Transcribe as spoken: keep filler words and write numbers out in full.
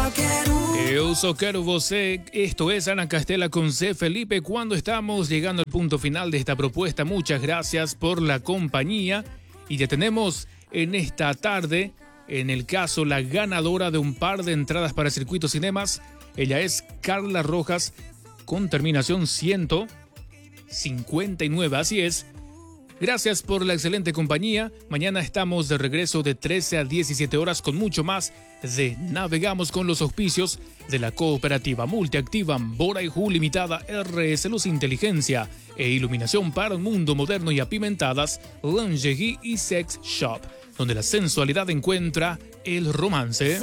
Eu só quero você. Esto es Ana Castela con C. Felipe. Cuando estamos llegando al punto final de esta propuesta, muchas gracias por la compañía. Y ya tenemos en esta tarde, en el caso, la ganadora de un par de entradas para Circuito Cinemas. Ella es Carla Rojas, con terminación ciento cincuenta y nueve. Así es. Gracias por la excelente compañía. Mañana estamos de regreso de trece a diecisiete horas con mucho más de Navegamos con los auspicios de la cooperativa multiactiva Bora y Ju Limitada, R S Luz Inteligencia e Iluminación para un mundo moderno y apimentadas, Lingerie y Sex Shop, donde la sensualidad encuentra el romance.